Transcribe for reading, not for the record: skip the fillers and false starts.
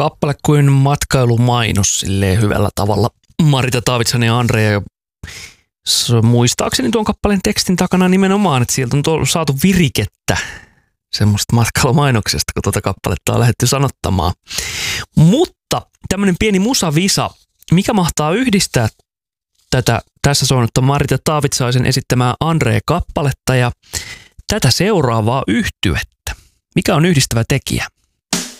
kappale kuin matkailumainos silleen hyvällä tavalla. Marita Taavitsainen ja Andre, muistaakseni tuon kappaleen tekstin takana nimenomaan, että sieltä on saatu virikettä semmoista matkailumainoksesta, kun tuota kappaletta on lähdetty sanottamaan. Mutta tämmöinen pieni musavisa, mikä mahtaa yhdistää tätä tässä soinutta Marita Taavitsaisen esittämää Andre-kappaletta ja tätä seuraavaa yhtyettä. Mikä on yhdistävä tekijä?